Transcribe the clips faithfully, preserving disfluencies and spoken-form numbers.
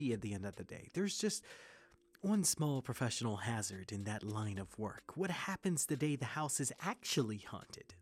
at the end of the day. There's just one small professional hazard in that line of work. What happens the day the house is actually haunted?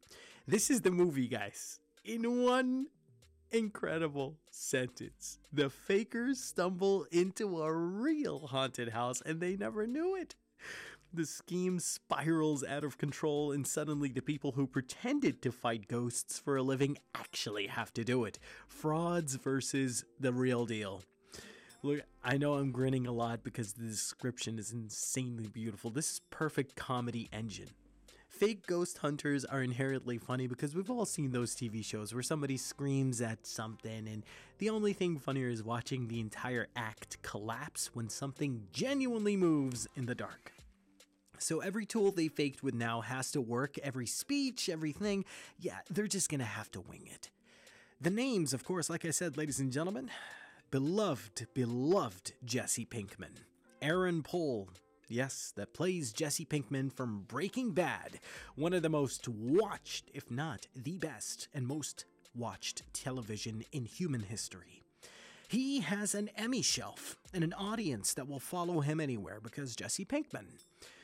This is the movie, guys. In one incredible sentence, the fakers stumble into a real haunted house and they never knew it. The scheme spirals out of control, and suddenly the people who pretended to fight ghosts for a living actually have to do it. Frauds versus the real deal. Look, I know I'm grinning a lot because the description is insanely beautiful. This is perfect comedy engine. Fake ghost hunters are inherently funny because we've all seen those T V shows where somebody screams at something, and the only thing funnier is watching the entire act collapse when something genuinely moves in the dark. So every tool they faked with now has to work, every speech, everything. Yeah, they're just gonna have to wing it. The names, of course, like I said, ladies and gentlemen, beloved, beloved Jesse Pinkman. Aaron Paul, yes, that plays Jesse Pinkman from Breaking Bad, one of the most watched, if not the best and most watched television in human history. He has an Emmy shelf and an audience that will follow him anywhere because Jesse Pinkman.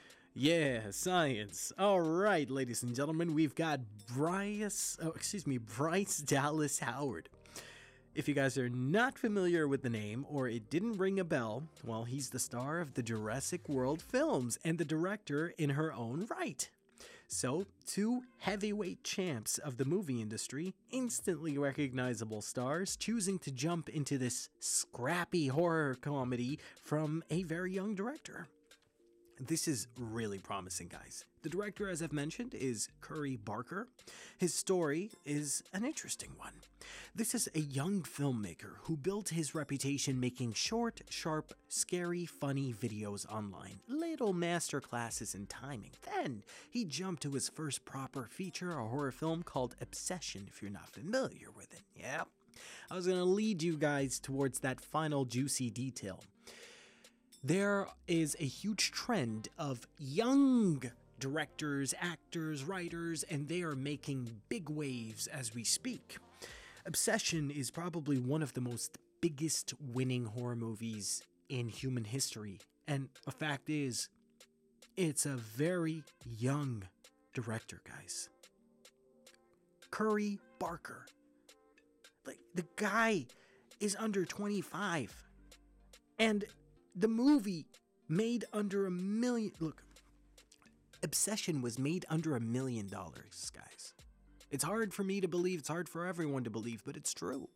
Yeah, science. All right, ladies and gentlemen, we've got Bryce, oh, excuse me, Bryce Dallas Howard. If you guys are not familiar with the name or it didn't ring a bell, well, he's the star of the Jurassic World films and the director in her own right. So, two heavyweight champs of the movie industry, instantly recognizable stars, choosing to jump into this scrappy horror comedy from a very young director. This is really promising, guys. The director, as I've mentioned, is Curry Barker. His story is an interesting one. This is a young filmmaker who built his reputation making short, sharp, scary, funny videos online. Little masterclasses in timing. Then he jumped to his first proper feature, a horror film called Obsession, if you're not familiar with it. Yeah, I was going to lead you guys towards that final juicy detail. There is a huge trend of young directors, actors, writers, and they are making big waves as we speak. Obsession is probably one of the most biggest winning horror movies in human history. And the fact is, it's a very young director, guys. Curry Barker. Like, the guy is under twenty-five. And the movie made under a million. Look, Obsession was made under a million dollars, guys. It's hard for me to believe, it's hard for everyone to believe, but it's true.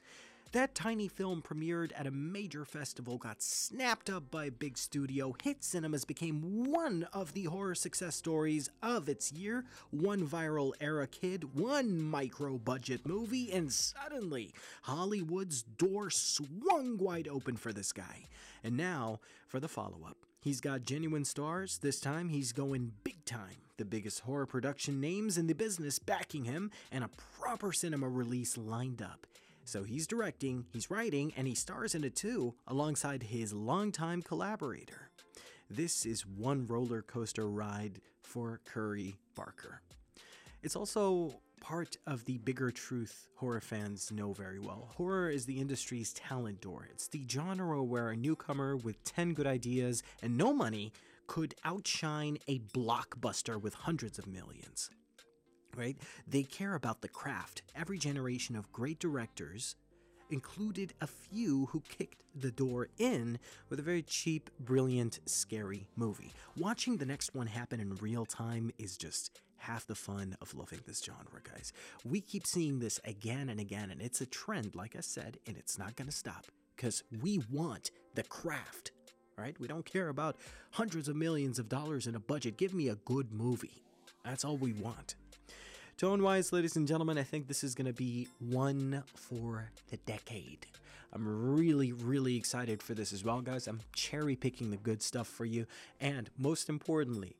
That tiny film premiered at a major festival, got snapped up by a big studio, hit cinemas, became one of the horror success stories of its year, one viral era kid, one micro-budget movie, and suddenly Hollywood's door swung wide open for this guy. And now, for the follow-up. He's got genuine stars. This time, he's going big time. The biggest horror production names in the business backing him, and a proper cinema release lined up. So he's directing, he's writing, and he stars in it too, alongside his longtime collaborator. This is one roller coaster ride for Curry Barker. It's also part of the bigger truth horror fans know very well. Horror is the industry's talent door. It's the genre where a newcomer with ten good ideas and no money could outshine a blockbuster with hundreds of millions. Right? They care about the craft. Every generation of great directors included a few who kicked the door in with a very cheap, brilliant, scary movie. Watching the next one happen in real time is just half the fun of loving this genre, guys. We keep seeing this again and again, and it's a trend, like I said, and it's not going to stop because we want the craft, right? We don't care about hundreds of millions of dollars in a budget. Give me a good movie. That's all we want. Tone-wise, ladies and gentlemen, I think this is going to be one for the decade. I'm really, really excited for this as well, guys. I'm cherry-picking the good stuff for you. And most importantly,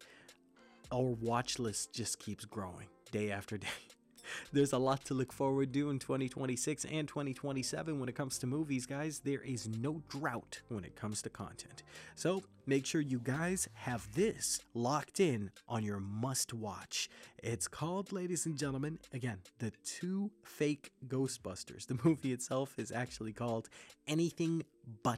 our watch list just keeps growing day after day. There's a lot to look forward to in twenty twenty-six and twenty twenty-seven when it comes to movies, guys. There is no drought when it comes to content. So make sure you guys have this locked in on your must-watch. It's called, ladies and gentlemen, again, The Two Fake Ghostbusters. The movie itself is actually called Anything but